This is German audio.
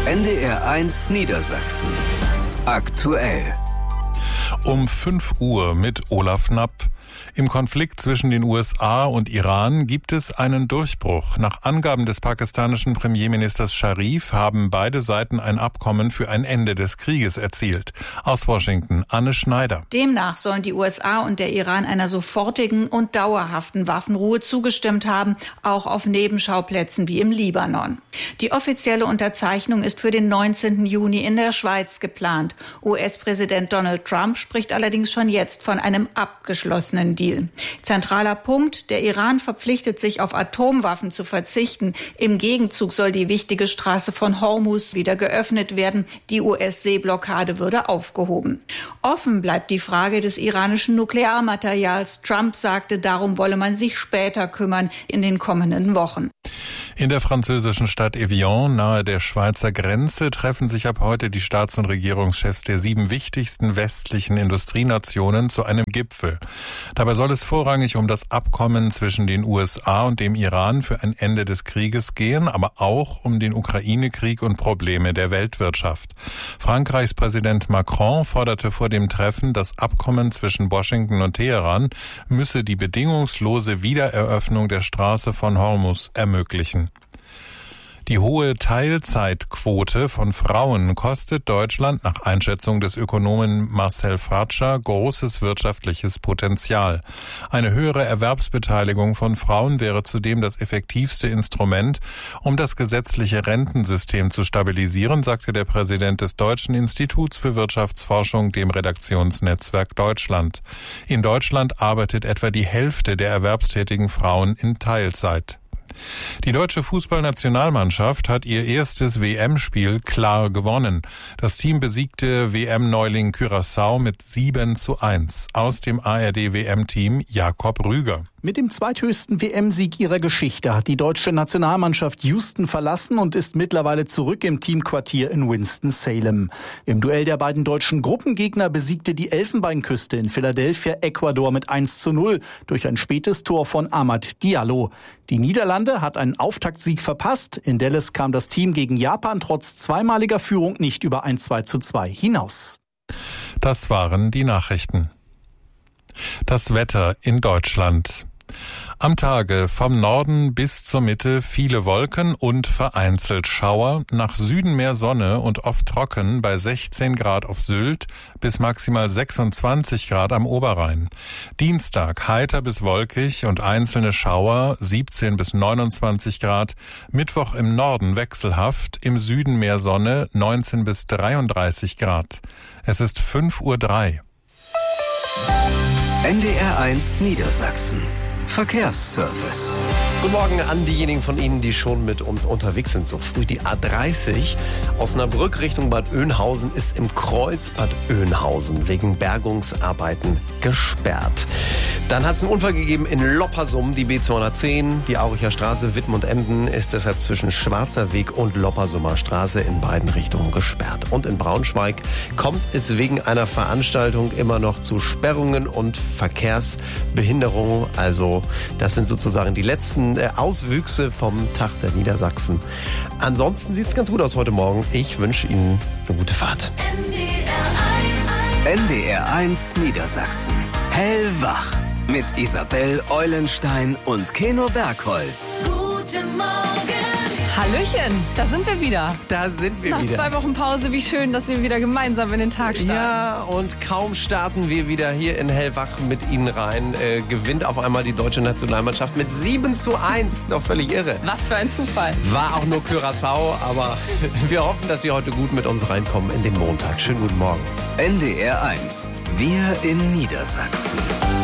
NDR1 Niedersachsen. Aktuell. Um 5 Uhr mit Olaf Knapp. Im Konflikt zwischen den USA und Iran gibt es einen Durchbruch. Nach Angaben des pakistanischen Premierministers Sharif haben beide Seiten ein Abkommen für ein Ende des Krieges erzielt. Aus Washington, Anne Schneider. Demnach sollen die USA und der Iran einer sofortigen und dauerhaften Waffenruhe zugestimmt haben, auch auf Nebenschauplätzen wie im Libanon. Die offizielle Unterzeichnung ist für den 19. Juni in der Schweiz geplant. US-Präsident Donald Trump spricht allerdings schon jetzt von einem abgeschlossenen Deal. Zentraler Punkt: Der Iran verpflichtet sich, auf Atomwaffen zu verzichten. Im Gegenzug soll die wichtige Straße von Hormuz wieder geöffnet werden. Die US-Seeblockade würde aufgehoben. Offen bleibt die Frage des iranischen Nuklearmaterials. Trump sagte, darum wolle man sich später kümmern, in den kommenden Wochen. In der französischen Stadt Evian, nahe der Schweizer Grenze, treffen sich ab heute die Staats- und Regierungschefs der 7 wichtigsten westlichen Industrienationen zu einem Gipfel. Dabei soll es vorrangig um das Abkommen zwischen den USA und dem Iran für ein Ende des Krieges gehen, aber auch um den Ukraine-Krieg und Probleme der Weltwirtschaft. Frankreichs Präsident Macron forderte vor dem Treffen, das Abkommen zwischen Washington und Teheran müsse die bedingungslose Wiedereröffnung der Straße von Hormuz ermöglichen. Die hohe Teilzeitquote von Frauen kostet Deutschland nach Einschätzung des Ökonomen Marcel Fratscher großes wirtschaftliches Potenzial. Eine höhere Erwerbsbeteiligung von Frauen wäre zudem das effektivste Instrument, um das gesetzliche Rentensystem zu stabilisieren, sagte der Präsident des Deutschen Instituts für Wirtschaftsforschung dem Redaktionsnetzwerk Deutschland. In Deutschland arbeitet etwa die Hälfte der erwerbstätigen Frauen in Teilzeit. Die deutsche Fußballnationalmannschaft hat ihr erstes WM-Spiel klar gewonnen. Das Team besiegte WM-Neuling Curaçao mit 7:1. Aus dem ARD-WM-Team Jakob Rüger. Mit dem zweithöchsten WM-Sieg ihrer Geschichte hat die deutsche Nationalmannschaft Houston verlassen und ist mittlerweile zurück im Teamquartier in Winston-Salem. Im Duell der beiden deutschen Gruppengegner besiegte die Elfenbeinküste in Philadelphia Ecuador mit 1:0 durch ein spätes Tor von Amad Diallo. Die Niederlande hat einen Auftaktsieg verpasst. In Dallas kam das Team gegen Japan trotz zweimaliger Führung nicht über ein 2:2 hinaus. Das waren die Nachrichten. Das Wetter in Deutschland. Am Tage vom Norden bis zur Mitte viele Wolken und vereinzelt Schauer, nach Süden mehr Sonne und oft trocken bei 16 Grad auf Sylt bis maximal 26 Grad am Oberrhein. Dienstag heiter bis wolkig und einzelne Schauer 17 bis 29 Grad. Mittwoch im Norden wechselhaft, im Süden mehr Sonne 19 bis 33 Grad. Es ist 5:03 Uhr. NDR1 Niedersachsen. Verkehrsservice. Guten Morgen an diejenigen von Ihnen, die schon mit uns unterwegs sind. So früh die A30 Osnabrück Richtung Bad Oeynhausen ist im Kreuz Bad Oeynhausen wegen Bergungsarbeiten gesperrt. Dann hat es einen Unfall gegeben in Loppersum, die B210, die Auricher Straße Wittmund-Emden ist deshalb zwischen Schwarzer Weg und Loppersumer Straße in beiden Richtungen gesperrt. Und in Braunschweig kommt es wegen einer Veranstaltung immer noch zu Sperrungen und Verkehrsbehinderungen. Also das sind sozusagen die letzten Auswüchse vom Tag der Niedersachsen. Ansonsten sieht es ganz gut aus heute Morgen. Ich wünsche Ihnen eine gute Fahrt. NDR1 Niedersachsen. Hellwach. Mit Isabel Eulenstein und Keno Bergholz. Guten Morgen. Hallöchen, da sind wir wieder. Da sind wir Nach wieder. 2 Wochen Pause, wie schön, dass wir wieder gemeinsam in den Tag starten. Ja, und kaum starten wir wieder hier in Hellwach mit Ihnen rein, gewinnt auf einmal die deutsche Nationalmannschaft mit 7:1. Doch völlig irre. Was für ein Zufall. War auch nur Curaçao, aber wir hoffen, dass Sie heute gut mit uns reinkommen in den Montag. Schönen guten Morgen. NDR1. Wir in Niedersachsen.